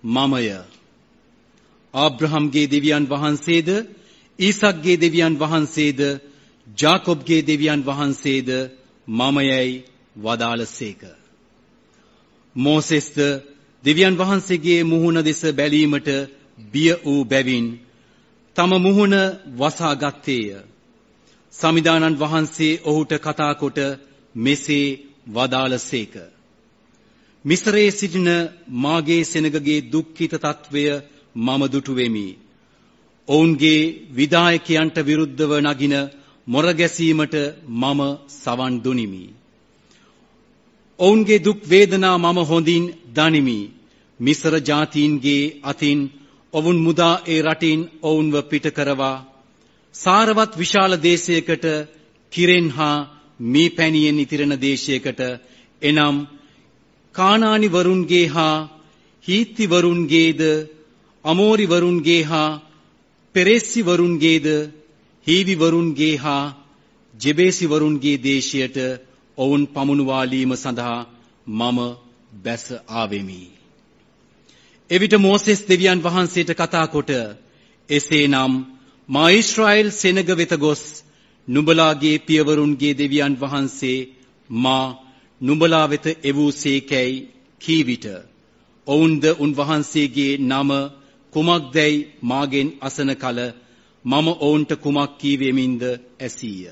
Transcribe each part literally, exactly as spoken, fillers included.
මමය. ආබ්‍රහම්ගේ දෙවියන් වහන්සේද, ඊසක්ගේ දෙවියන් වහන්සේද, ජාකොබ්ගේ දෙවියන් වහන්සේද මමයයි වදාළසේක. මෝසෙස්ද දෙවියන් වහන්සේගේ මුහුණ දෙස බැලීමට බිය වූ බැවින් තම මුහුණ වසා ගත්තේය. සමිදානන් වහන්සේ ඔහුට කතා කොට මෙසේ වදාළසේක. මිස්රයේ සිටින මාගේ සෙනගගේ දුක්ඛිත තත්වය මම දුටු වෙමි. ඔවුන්ගේ විධායකයන්ට විරුද්ධව නගින මොර ගැසීමට මම සවන් දුනිමි. ඔවුන්ගේ දුක් වේදනා මම හොඳින් දනිමි. මිස්ර ජාතීන්ගේ අතින් ඔවුන් මුදා ඒ රටින් ඔවුන්ව පිට කරවා සාරවත් විශාල දේශයකට, කිරෙන් හා මී පැණියෙන් ඉතිරෙන දේශයකට, එනම් කානානි වරුන්ගේ හා හීත්ති වරුන්ගේද, අමෝරි වරුන්ගේ හා පෙරෙස්සි වරුන්ගේද, හීවි වරුන්ගේ හා ජෙබේසි වරුන්ගේ දේශයට ඔවුන් පමුණුවාලීම සඳහා මම බැස ආවෙමි. එවිට මෝසෙස් දෙවියන් වහන්සේට කතා කොට, එසේනම් මා ඊශ්‍රායෙල් සෙනග වෙත ගොස් නුඹලාගේ පියවරුන්ගේ දෙවියන් වහන්සේ මා නුඹලා වෙත එවූසේකැයි කී විට ඔවුන්ද උන්වහන්සේගේ නම කුමක්දැයි මාගෙන් අසන කල මම ඔවුන්ට කුමක් කීවෙමින්ද ඇසීය.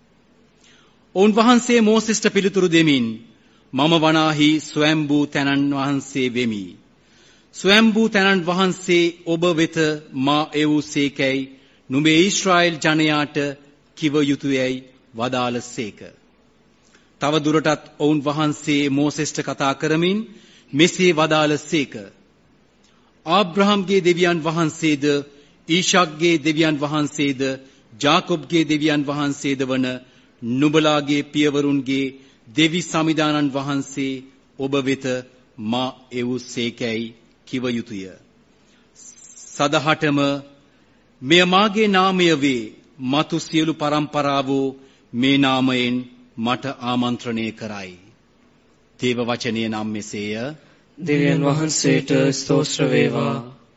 ඔවුන් වහන්සේ මෝසෙස්ට පිළිතුරු දෙමින්, මම වනාහි ස්වයම්බූ තැනන් වහන්සේ වෙමි. ස්වයම්බූ තැනන් වහන්සේ ඔබ වෙත මා එවූසේකැයි නුඹේ ඊශ්‍රායෙල් ජනයාට කිව යුතුයයි වදාළසේක. තව දුරටත් ඔවුන් වහන්සේ මෝසෙස්ට කතා කරමින් මෙසේ වදාළසේක. ආබ්‍රහම්ගේ දෙවියන් වහන්සේද, ඊශාක්ගේ දෙවියන් වහන්සේද, ජාකොබ්ගේ දෙවියන් වහන්සේද වන නුඹලාගේ පියවරුන්ගේ දෙවි සමිදානන් වහන්සේ ඔබ වෙත මා එවූසේකැයි කිව යුතුය. සදහටම මෙය මාගේ නාමය වේ. මතු සියලු පරම්පරාවෝ මේ නාමයෙන් මට ආමන්ත්‍රණය කරයි. දේව වචනය නම් මෙසේය. දෙවියන් වහන්සේට ස්තෝත්‍ර වේවා.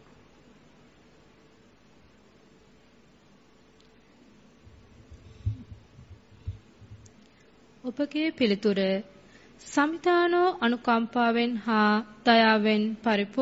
ඔබගේ පිළිතුර සමිතානෝ අනුකම්පාවෙන් හා දයාවෙන් පරිපූර්ණ